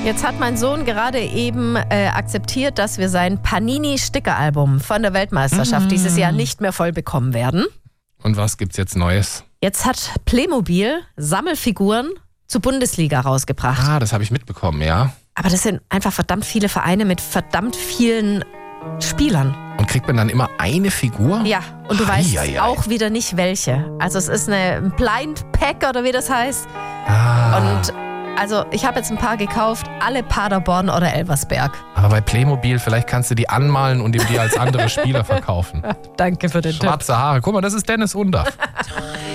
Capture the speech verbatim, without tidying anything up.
Jetzt hat mein Sohn gerade eben äh, akzeptiert, dass wir sein Panini-Stickeralbum von der Weltmeisterschaft mm. dieses Jahr nicht mehr voll bekommen werden. Und was gibt's jetzt Neues? Jetzt hat Playmobil Sammelfiguren zur Bundesliga rausgebracht. Ah, das habe ich mitbekommen, ja. Aber das sind einfach verdammt viele Vereine mit verdammt vielen Spielern. Und kriegt man dann immer eine Figur? Ja, und du Ei, weißt ei, ei. auch wieder nicht welche. Also es ist eine Blind Pack oder wie das heißt. Ah. Und also ich habe jetzt ein paar gekauft, alle Paderborn oder Elversberg. Aber bei Playmobil, vielleicht kannst du die anmalen und ihm die als andere Spieler verkaufen. Danke für den Tipp. Schwarze Haare. Guck mal, das ist Dennis Undaff.